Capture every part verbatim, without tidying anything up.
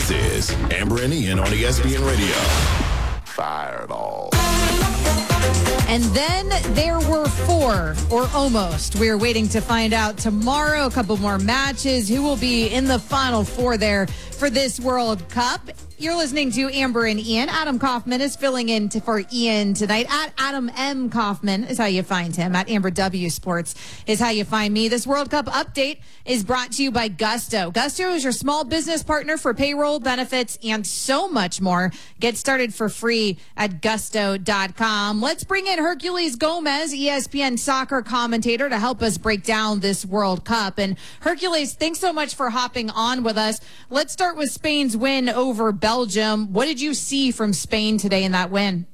This is Amber and Ian on E S P N Radio. Fireball. And then there were four, or almost. We're waiting to find out tomorrow. A couple more matches. Who will be in the Final Four there for this World Cup? You're listening to Amber and Ian. Adam Kaufman is filling in to, for Ian tonight. At Adam M. Kaufman is how you find him. At Amber W. Sports is how you find me. This World Cup update is brought to you by Gusto. Gusto is your small business partner for payroll, benefits, and so much more. Get started for free at gusto dot com. Let's bring in Herculez Gomez, E S P N soccer commentator, to help us break down this World Cup. And Herculez, thanks so much for hopping on with us. Let's start with Spain's win over Belgium. Belgium. What did you see from Spain today in that win?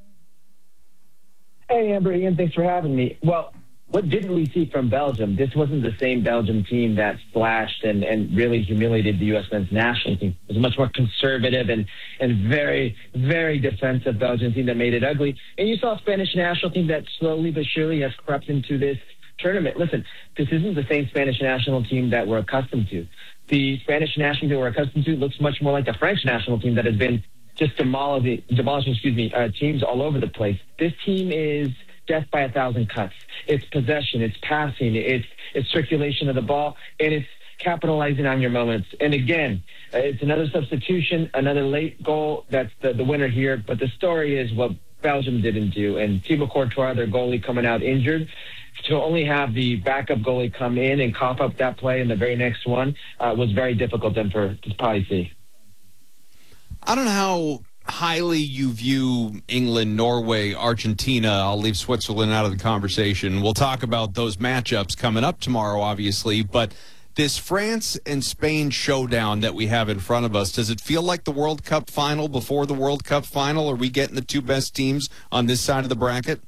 Hey, Amber, Ian, thanks for having me. Well, what didn't we see from Belgium? This wasn't the same Belgium team that splashed and, and really humiliated the U S men's national team. It was a much more conservative and, and very, very defensive Belgian team that made it ugly. And you saw a Spanish national team that slowly but surely has crept into this tournament. Listen, this isn't the same Spanish national team that we're accustomed to. The Spanish national team we're accustomed to looks much more like the French national team that has been just demolishing, demolishing excuse me, uh, teams all over the place. This team is death by a thousand cuts. It's possession, it's passing, it's, it's circulation of the ball, and it's capitalizing on your moments. And again, uh, it's another substitution, another late goal. That's the, the winner here. But the story is what Belgium didn't do. And Thibaut Courtois, their goalie, coming out injured, to only have the backup goalie come in and cough up that play in the very next one uh, was very difficult then for to probably see. I don't know how highly you view England, Norway, Argentina. I'll leave Switzerland out of the conversation. We'll talk about those matchups coming up tomorrow, obviously. But this France and Spain showdown that we have in front of us, does it feel like the World Cup final before the World Cup final? Are we getting the two best teams on this side of the bracket?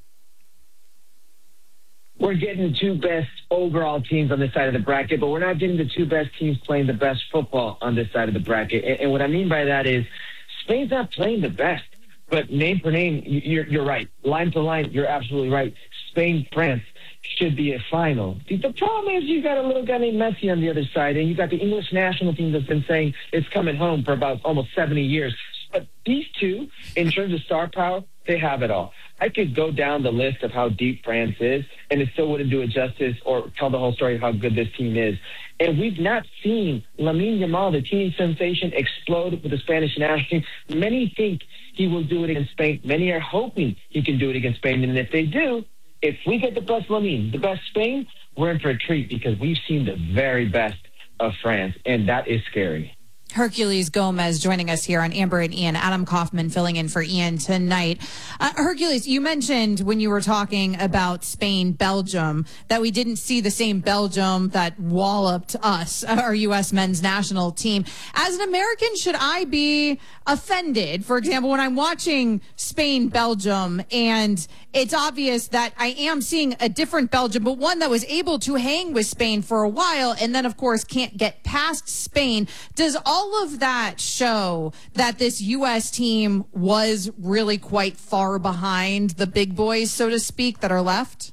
We're getting the two best overall teams on this side of the bracket, but we're not getting the two best teams playing the best football on this side of the bracket. And, and what I mean by that is Spain's not playing the best, but name for name, you're, you're right. Line to line, you're absolutely right. Spain, France should be a final. The, the problem is you got a little guy named Messi on the other side, and you got the English national team that's been saying it's coming home for about almost seventy years. But these two, in terms of star power, they have it all. I could go down the list of how deep France is, and it still wouldn't do it justice or tell the whole story of how good this team is. And we've not seen Lamine Yamal, the teen sensation, explode with the Spanish national team. Many think he will do it against Spain. Many are hoping he can do it against Spain. And if they do, if we get the best Lamine, the best Spain, we're in for a treat because we've seen the very best of France, and that is scary. Herculez Gomez joining us here on Amber and Ian. Adam Kaufman filling in for Ian tonight. Uh, Herculez, you mentioned when you were talking about Spain, Belgium, that we didn't see the same Belgium that walloped us, our U S men's national team. As an American, should I be offended, for example, when I'm watching Spain, Belgium, and it's obvious that I am seeing a different Belgium, but one that was able to hang with Spain for a while and then, of course, can't get past Spain? Does all of that show that this U S team was really quite far behind the big boys, so to speak, that are left?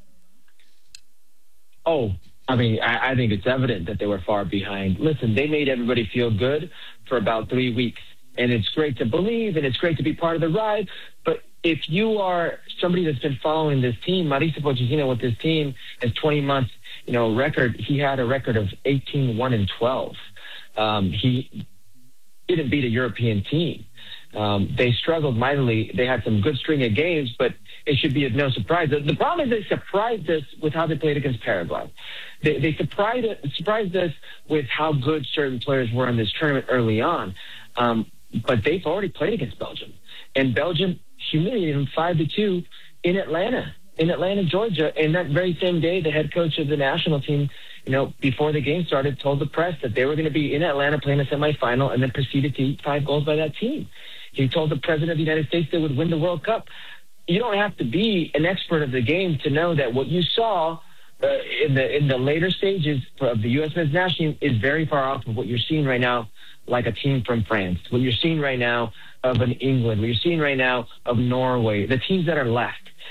Oh, I mean, I, I think it's evident that they were far behind. Listen, they made everybody feel good for about three weeks. And it's great to believe, and it's great to be part of the ride. But if you are somebody that's been following this team, Mauricio Pochettino with this team, his twenty months, you know, record, he had a record of eighteen one and twelve. Um, he didn't beat a European team. Um, they struggled mightily. They had some good string of games, but it should be of no surprise. The, the problem is they surprised us with how they played against Paraguay. They, they surprised, surprised us with how good certain players were in this tournament early on. Um, but they've already played against Belgium. And Belgium humiliated them five to two in Atlanta, in Atlanta, Georgia. And that very same day, the head coach of the national team, you know, before the game started, told the press that they were going to be in Atlanta playing a semifinal and then proceeded to eat five goals by that team. He told the president of the United States they would win the World Cup. You don't have to be an expert of the game to know that what you saw uh, in the in the later stages of the U S men's national team is very far off of what you're seeing right now, like a team from France, what you're seeing right now of an England, what you're seeing right now of Norway, the teams that are left.